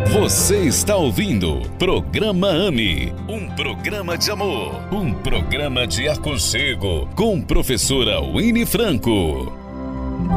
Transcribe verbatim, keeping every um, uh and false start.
Você está ouvindo Programa AME, um programa de amor, um programa de aconchego, com professora Winnie Franco.